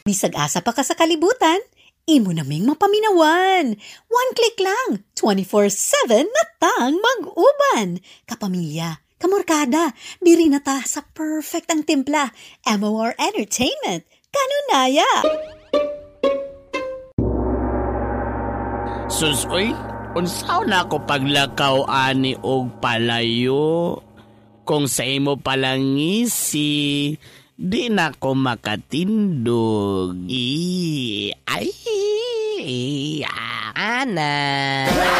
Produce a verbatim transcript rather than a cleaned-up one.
Bisag asa pa ka sa kalibutan, imo naming mapaminawan. One click lang, twenty-four seven na tang mag-uban. Kapamilya, kamorkada, diri na ta sa perfect ang timpla. M O R Entertainment, kanunaya. Sus, oy, unsaw na ako paglakaw ani og palayo. Kung sa imo palangisi, di na ko makatindog. I, ay, ah, Ana.